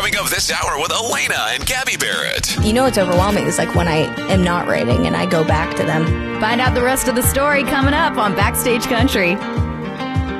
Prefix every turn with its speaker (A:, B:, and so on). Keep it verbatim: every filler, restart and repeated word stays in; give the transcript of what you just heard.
A: Coming up this hour with Elena and Gabby Barrett.
B: You know, it's overwhelming. It's like when I am not writing and I go back to them.
C: Find out the rest of the story coming up on Backstage Country.